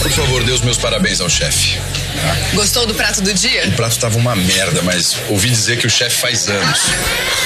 Por favor, dê os meus parabéns ao chefe. Gostou do prato do dia? O prato tava uma merda, mas ouvi dizer que o chefe faz anos.